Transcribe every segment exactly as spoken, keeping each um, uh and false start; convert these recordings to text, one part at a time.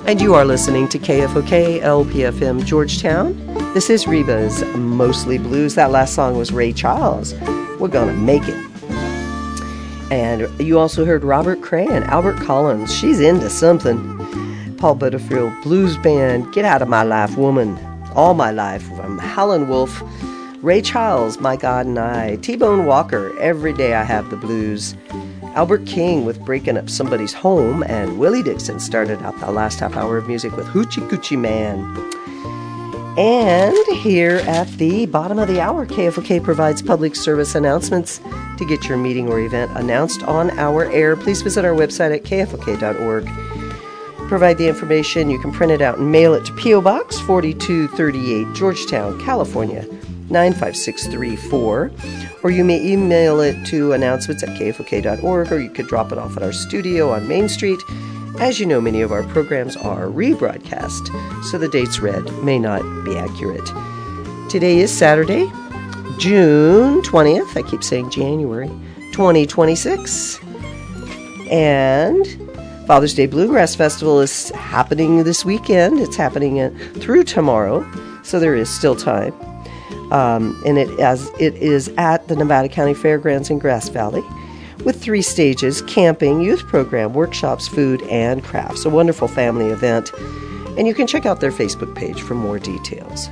And you are listening to K F O K L P F M Georgetown. This is Reba's Mostly Blues. That last song was Ray Charles. We're gonna make it. And you also heard Robert Cray and Albert Collins. She's into something. Paul Butterfield Blues Band, Get Out of My Life Woman, All My Life from Howlin' Wolf. Ray Charles, My God and I. T-Bone Walker, Every Day I Have the Blues. Albert King with Breaking Up Somebody's Home, and Willie Dixon started out the last half hour of music with Hoochie Coochie Man. And here at the bottom of the hour, K F O K provides public service announcements. To get your meeting or event announced on our air, please visit our website at K F O K dot org. Provide the information. You can print it out and mail it to P O Box forty-two thirty-eight, Georgetown, California, nine five six three four. Or you may email it to announcements at K F O K dot org, or you could drop it off at our studio on Main Street. As you know, many of our programs are rebroadcast, so the dates read may not be accurate. Today is Saturday, June twentieth. I keep saying January, twenty twenty-six. And Father's Day Bluegrass Festival is happening this weekend. It's happening through tomorrow, so there is still time. Um, and it as it is at the Nevada County Fairgrounds in Grass Valley, with three stages: camping, youth program, workshops, food, and crafts. A wonderful family event, and you can check out their Facebook page for more details.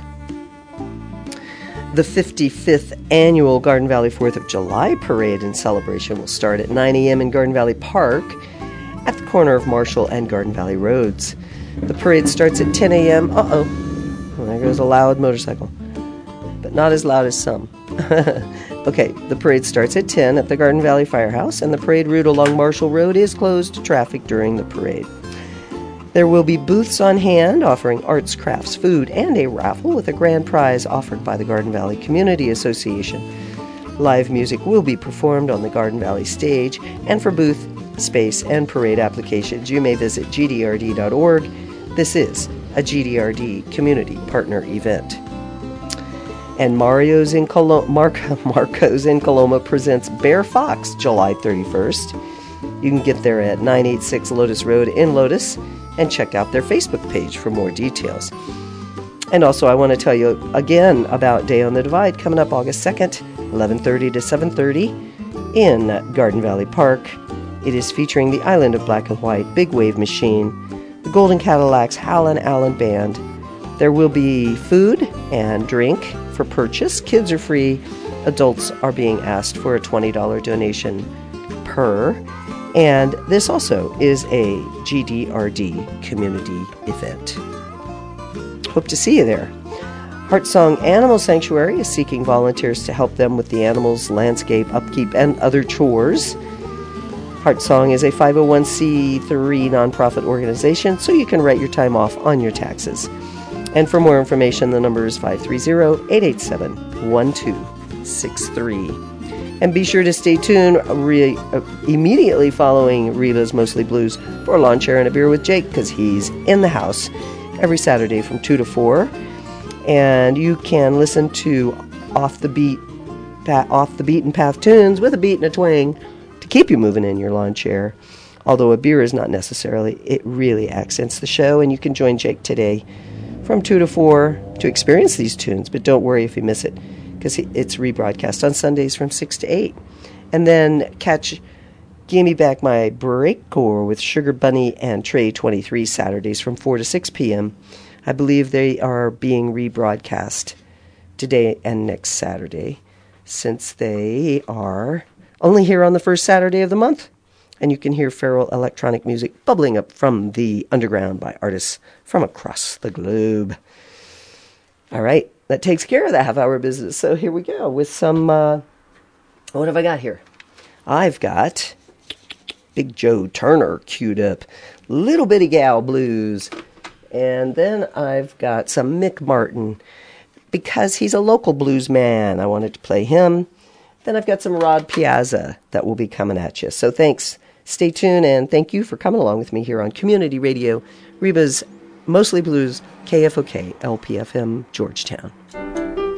The fifty-fifth annual Garden Valley fourth of July Parade and celebration will start at nine a.m. in Garden Valley Park at the corner of Marshall and Garden Valley Roads. The parade starts at ten a.m. Uh-oh, well, there goes a loud motorcycle. But not as loud as some. Okay, the parade starts at ten at the Garden Valley Firehouse, and the parade route along Marshall Road is closed to traffic during the parade. There will be booths on hand offering arts, crafts, food, and a raffle with a grand prize offered by the Garden Valley Community Association. Live music will be performed on the Garden Valley stage, and for booth space and parade applications, you may visit G D R D dot org. This is a G D R D community partner event. And Mario's in Colo- Mar- Marco's in Coloma presents Bear Fox July thirty-first. You can get there at nine eighty-six Lotus Road in Lotus and check out their Facebook page for more details. And also I want to tell you again about Day on the Divide coming up August second, eleven thirty to seven thirty in Garden Valley Park. It is featuring the Island of Black and White, Big Wave Machine, the Golden Cadillacs, Howlin' Allen Band. There will be food and drink for purchase. Kids are free. Adults are being asked for a twenty dollars donation per. And this also is a G D R D community event. Hope to see you there. Heartsong Animal Sanctuary is seeking volunteers to help them with the animals, landscape, upkeep, and other chores. Heartsong is a five oh one c three nonprofit organization, so you can write your time off on your taxes. And for more information, the number is five three zero, eight eight seven, one two six three. And be sure to stay tuned re- uh, immediately following Reba's Mostly Blues for a lawn chair and a beer with Jake, because he's in the house every Saturday from two to four. And you can listen to off the beat, pa- off the beaten path tunes with a beat and a twang to keep you moving in your lawn chair. Although a beer is not necessarily, it really accents the show. And you can join Jake today from two to four to experience these tunes. But don't worry if you miss it, because it's rebroadcast on Sundays from six to eight. And then catch Gimme Back My Breakcore with Sugar Bunny and Trey twenty-three Saturdays from four to six p.m. I believe they are being rebroadcast today and next Saturday, since they are only here on the first Saturday of the month. And you can hear feral electronic music bubbling up from the underground by artists from across the globe. All right, that takes care of the half-hour business. So here we go with some, uh, what have I got here? I've got Big Joe Turner queued up, Little Bitty Gal Blues. And then I've got some Mick Martin, because he's a local blues man. I wanted to play him. Then I've got some Rod Piazza that will be coming at you. So thanks. Stay tuned, and thank you for coming along with me here on Community Radio, Reba's Mostly Blues, K F O K, L P F M, Georgetown.